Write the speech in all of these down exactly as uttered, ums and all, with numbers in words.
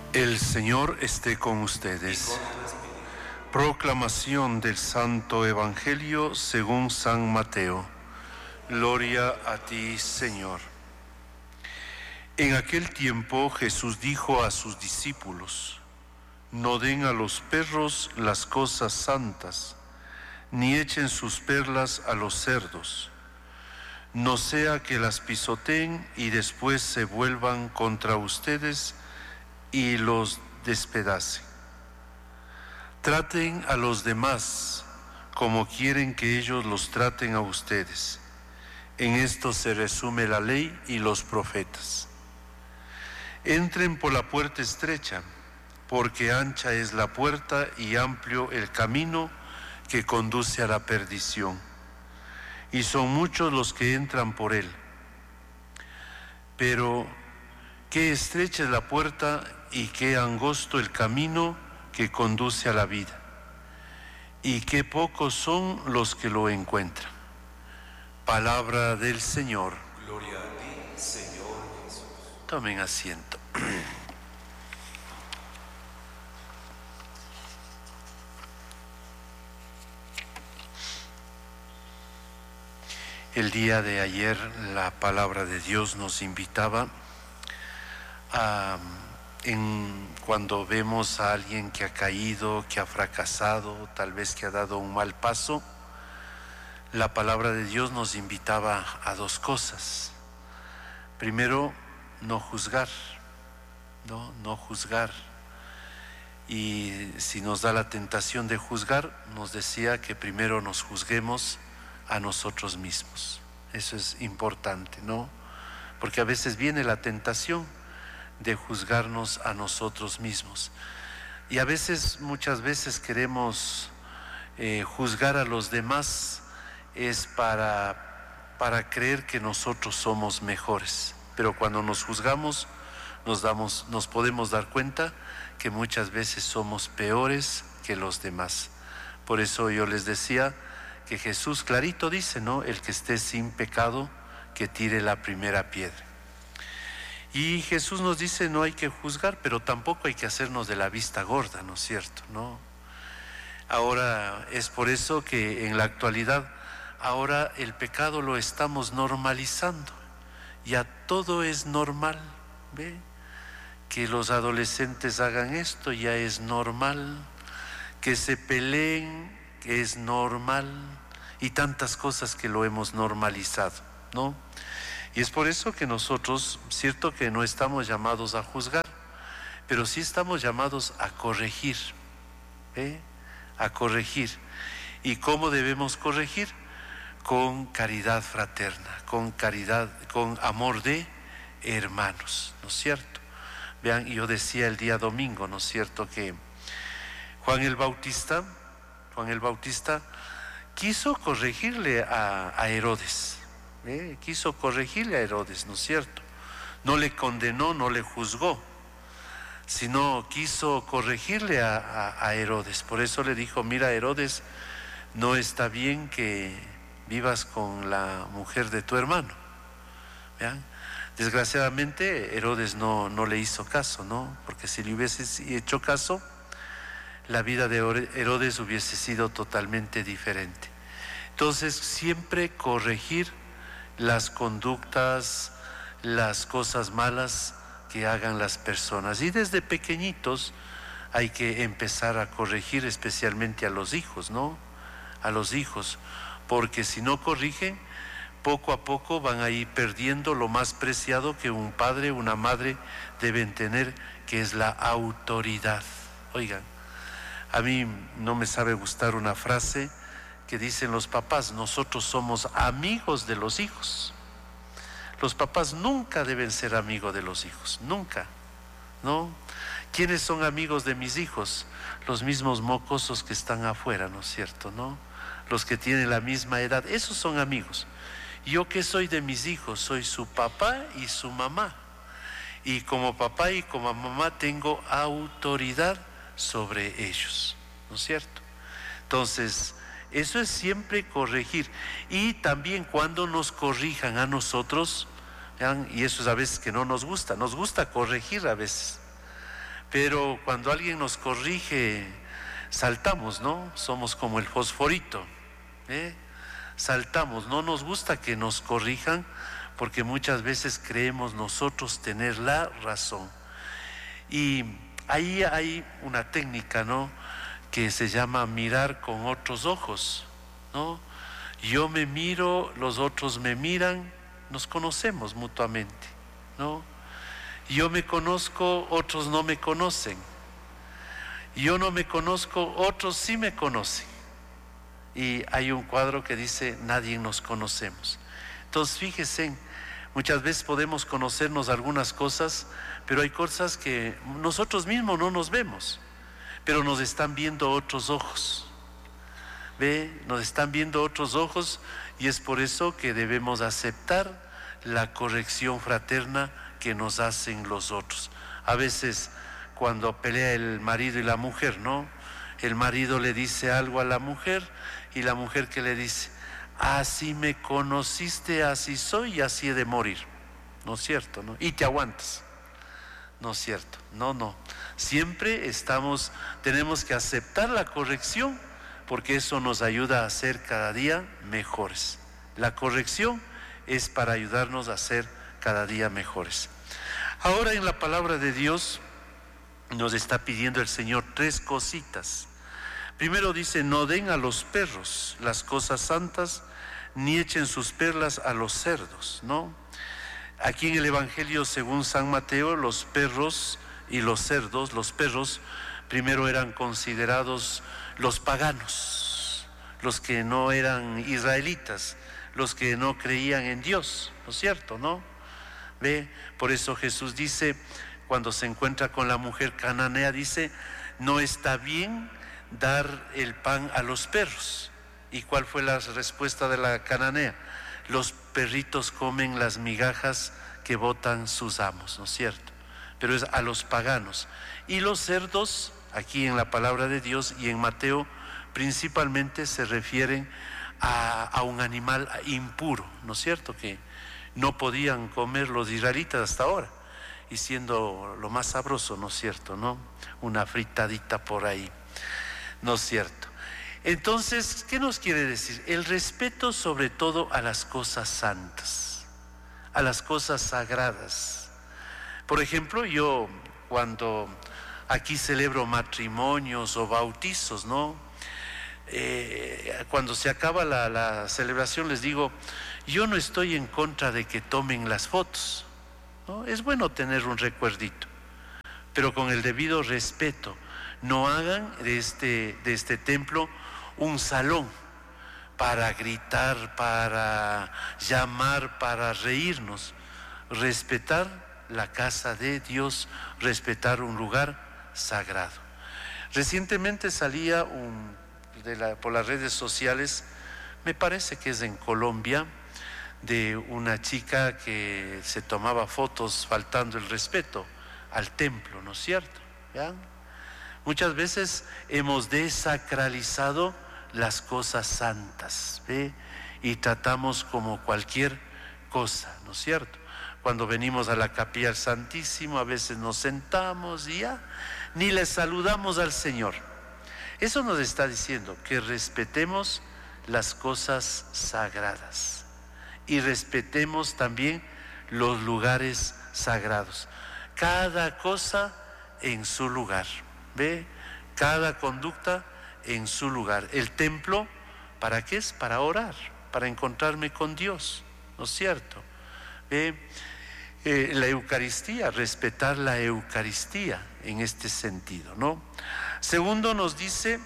El Señor esté con ustedes. Proclamación del Santo Evangelio según San Mateo. Gloria a ti, Señor. En aquel tiempo Jesús dijo a sus discípulos: no den a los perros las cosas santas, ni echen sus perlas a los cerdos, no sea que las pisoteen y después se vuelvan contra ustedes y los despedacen. Traten a los demás como quieren que ellos los traten a ustedes. En esto se resume la ley y los profetas. Entren por la puerta estrecha, porque ancha es la puerta y amplio el camino que conduce a la perdición, y son muchos los que entran por él. Pero qué estrecha es la puerta y qué angosto el camino que conduce a la vida, y qué pocos son los que lo encuentran. Palabra del Señor. Gloria a ti, Señor Jesús. Tomen asiento. El día de ayer la palabra de Dios nos invitaba a, en, cuando vemos a alguien que ha caído, que ha fracasado, tal vez que ha dado un mal paso, la palabra de Dios nos invitaba a dos cosas. Primero, no juzgar, no, no juzgar. Y si nos da la tentación de juzgar, nos decía que primero nos juzguemos a nosotros mismos. Eso es importante, ¿no? Porque a veces viene la tentación de juzgarnos a nosotros mismos. Y a veces, muchas veces queremos eh, juzgar a los demás es para, para creer que nosotros somos mejores. Pero cuando nos juzgamos, nos, damos, nos podemos dar cuenta que muchas veces somos peores que los demás. Por eso yo les decía que Jesús clarito dice, ¿no? El que esté sin pecado, que tire la primera piedra. Y Jesús nos dice, no hay que juzgar, pero tampoco hay que hacernos de la vista gorda, ¿no es cierto? ¿No? Ahora es por eso que en la actualidad, ahora el pecado lo estamos normalizando. Ya todo es normal, ¿ve? Que los adolescentes hagan esto ya es normal, que se peleen que es normal, y tantas cosas que lo hemos normalizado, ¿no? Y es por eso que nosotros, cierto que no estamos llamados a juzgar, pero sí estamos llamados a corregir, ¿eh? A corregir. ¿Y cómo debemos corregir? Con caridad fraterna, con caridad, con amor de hermanos, ¿no es cierto? Vean, yo decía el día domingo, ¿no es cierto?, que Juan el Bautista, Juan el Bautista quiso corregirle a, a Herodes, ¿eh? quiso corregirle a Herodes, ¿no es cierto? No le condenó, no le juzgó, sino quiso corregirle a, a, a Herodes. Por eso le dijo, mira Herodes, no está bien que vivas con la mujer de tu hermano. ¿Vean? Desgraciadamente Herodes no, no le hizo caso, ¿no? Porque si le hubiese hecho caso, la vida de Herodes hubiese sido totalmente diferente. Entonces, siempre corregir las conductas, las cosas malas que hagan las personas. Y desde pequeñitos hay que empezar a corregir, especialmente a los hijos, ¿no? A los hijos, porque si no corrigen, poco a poco van a ir perdiendo lo más preciado que un padre, una madre deben tener, que es la autoridad. Oigan, a mí no me sabe gustar una frase que dicen los papás, nosotros somos amigos de los hijos. Los papás nunca deben ser amigos de los hijos, nunca, ¿no? ¿Quiénes son amigos de mis hijos? Los mismos mocosos que están afuera, ¿no es cierto?, ¿no? Los que tienen la misma edad, esos son amigos. Yo que soy de mis hijos, soy su papá y su mamá. Y como papá y como mamá tengo autoridad sobre ellos, ¿no es cierto? Entonces, eso es siempre corregir. Y también cuando nos corrijan a nosotros, ¿vean? Y eso es a veces que no nos gusta, nos gusta corregir a veces, pero cuando alguien nos corrige, saltamos, ¿no? Somos como el fosforito, ¿eh? Saltamos, no nos gusta que nos corrijan, porque muchas veces creemos nosotros tener la razón. Y ahí hay una técnica, ¿no?, que se llama mirar con otros ojos, ¿no? Yo me miro, los otros me miran, nos conocemos mutuamente, ¿no? Yo me conozco, otros no me conocen. Yo no me conozco, otros sí me conocen. Y hay un cuadro que dice, nadie nos conocemos. Entonces, fíjense, muchas veces podemos conocernos algunas cosas, pero hay cosas que nosotros mismos no nos vemos, pero nos están viendo otros ojos. ¿Ve? Nos están viendo otros ojos, y es por eso que debemos aceptar la corrección fraterna que nos hacen los otros. A veces cuando pelea el marido y la mujer, ¿no? El marido le dice algo a la mujer, y la mujer que le dice, así me conociste, así soy y así he de morir. ¿No es cierto, no? Y te aguantas. ¿No es cierto? No, no. Siempre estamos, tenemos que aceptar la corrección, porque eso nos ayuda a ser cada día mejores. La corrección es para ayudarnos a ser cada día mejores. Ahora, en la palabra de Dios nos está pidiendo el Señor tres cositas. Primero dice, no den a los perros las cosas santas, ni echen sus perlas a los cerdos, ¿no? Aquí en el Evangelio según San Mateo, los perros y los cerdos, los perros primero eran considerados los paganos, los que no eran israelitas, los que no creían en Dios, ¿no es cierto, no? Ve, por eso Jesús dice, cuando se encuentra con la mujer cananea, dice, no está bien dar el pan a los perros. ¿Y cuál fue la respuesta de la cananea? Los perritos comen las migajas que botan sus amos, ¿no es cierto? Pero es a los paganos. Y los cerdos, aquí en la palabra de Dios y en Mateo, principalmente se refieren a, a un animal impuro, ¿no es cierto? Que no podían comer los israelitas hasta ahora, y siendo lo más sabroso, ¿no es cierto?, ¿no? Una fritadita por ahí, ¿no es cierto? Entonces, ¿qué nos quiere decir? El respeto sobre todo a las cosas santas, a las cosas sagradas. Por ejemplo, yo cuando aquí celebro matrimonios o bautizos, ¿no? Eh, cuando se acaba la, la celebración les digo, yo no estoy en contra de que tomen las fotos, ¿no? Es bueno tener un recuerdito, pero con el debido respeto. No hagan de este, de este templo un salón para gritar, para llamar, para reírnos. Respetar la casa de Dios, respetar un lugar sagrado. Recientemente salía un, de la, por las redes sociales, me parece que es en Colombia, de una chica que se tomaba fotos faltando el respeto al templo, ¿no es cierto? ¿Ya? Muchas veces hemos desacralizado las cosas santas, ¿ve? Y tratamos como cualquier cosa, ¿no es cierto? Cuando venimos a la capilla del Santísimo, a veces nos sentamos y ya, ni le saludamos al Señor. Eso nos está diciendo que respetemos las cosas sagradas y respetemos también los lugares sagrados. Cada cosa en su lugar, ¿ve? Cada conducta en su lugar. El templo, ¿para qué es? Para orar, para encontrarme con Dios, ¿no es cierto? ¿Ve? Eh, la Eucaristía, respetar la Eucaristía en este sentido, ¿no? Segundo, nos dice,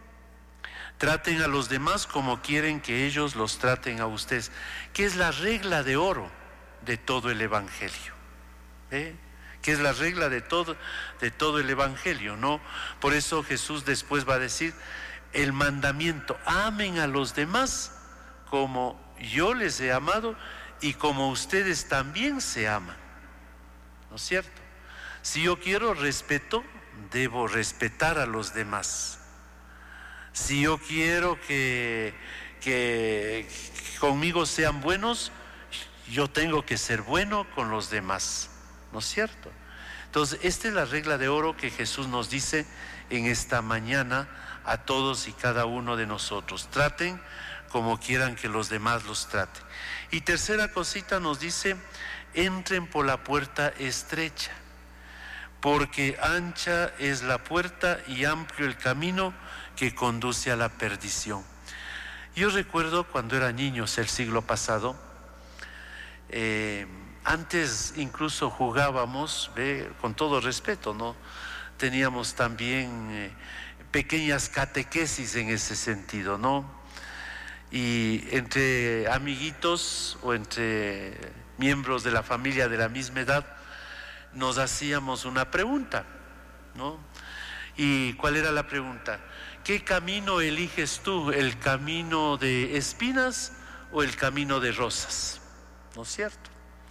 traten a los demás como quieren que ellos los traten a ustedes, que es la regla de oro de todo el Evangelio, ¿eh? Que es la regla de todo, de todo el Evangelio, ¿no? Por eso Jesús después va a decir, el mandamiento, amen a los demás como yo les he amado y como ustedes también se aman, ¿no es cierto? Si yo quiero respeto, debo respetar a los demás. Si yo quiero que, que conmigo sean buenos, yo tengo que ser bueno con los demás, ¿no es cierto? Entonces, esta es la regla de oro que Jesús nos dice en esta mañana a todos y cada uno de nosotros. Traten como quieran que los demás los traten. Y tercera cosita nos dice, entren por la puerta estrecha, porque ancha es la puerta y amplio el camino que conduce a la perdición. Yo recuerdo cuando era niño, el siglo pasado, eh, antes incluso jugábamos, ¿ve? Con todo respeto, ¿no? Teníamos también eh, pequeñas catequesis en ese sentido, ¿no? Y entre amiguitos o entre miembros de la familia de la misma edad nos hacíamos una pregunta, ¿no? ¿Y cuál era la pregunta? ¿Qué camino eliges tú? ¿El camino de espinas o el camino de rosas? ¿No es cierto?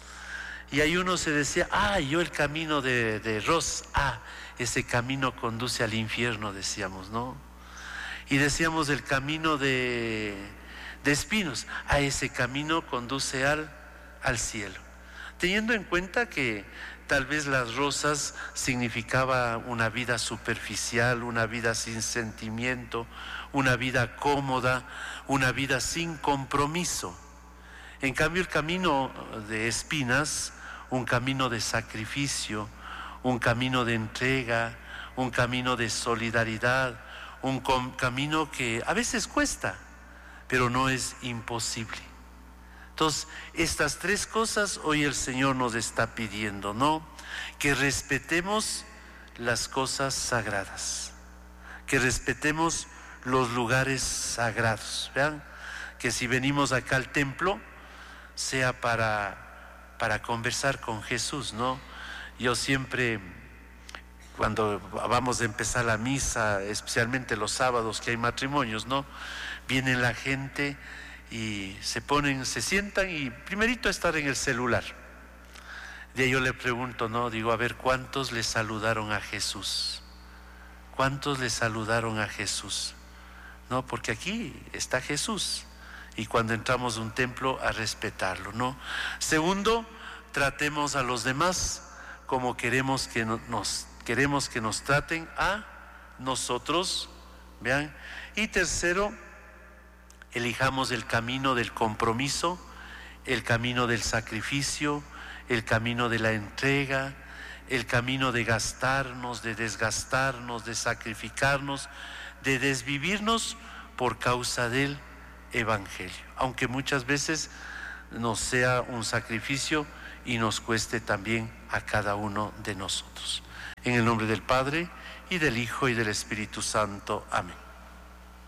Y ahí uno se decía, ah, yo el camino de, de rosas, ah, ese camino conduce al infierno, decíamos, ¿no? Y decíamos el camino de, de espinos, ah, ese camino conduce al, al cielo. Teniendo en cuenta que tal vez las rosas significaba una vida superficial, una vida sin sentimiento, una vida cómoda, una vida sin compromiso. En cambio, el camino de espinas, un camino de sacrificio, un camino de entrega, un camino de solidaridad, un camino que a veces cuesta, pero no es imposible. Entonces, estas tres cosas hoy el Señor nos está pidiendo, ¿no? Que respetemos las cosas sagradas, que respetemos los lugares sagrados. Vean, que si venimos acá al templo, sea para, para conversar con Jesús, ¿no? Yo siempre, cuando vamos a empezar la misa, especialmente los sábados que hay matrimonios, ¿no? Viene la gente y se ponen, se sientan y primerito estar en el celular. De ahí yo le pregunto, ¿no? Digo, a ver, ¿cuántos le saludaron a Jesús? ¿Cuántos le saludaron a Jesús? No, porque aquí está Jesús. Y cuando entramos a un templo, a respetarlo, ¿no? Segundo, tratemos a los demás como queremos que nos, queremos que nos traten a nosotros, ¿vean? Y tercero, elijamos el camino del compromiso, el camino del sacrificio, el camino de la entrega, el camino de gastarnos, de desgastarnos, de sacrificarnos, de desvivirnos por causa del Evangelio, aunque muchas veces nos sea un sacrificio y nos cueste también a cada uno de nosotros. En el nombre del Padre, y del Hijo, y del Espíritu Santo. Amén.